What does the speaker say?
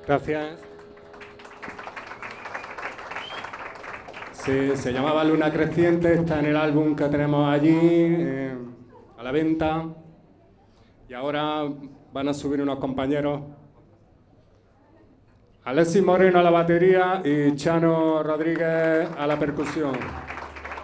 Gracias. Sí, se llamaba Luna Creciente, está en el álbum que tenemos allí, a la venta. Y ahora van a subir unos compañeros. Alexis Moreno a la batería y Chano Rodríguez a la percusión.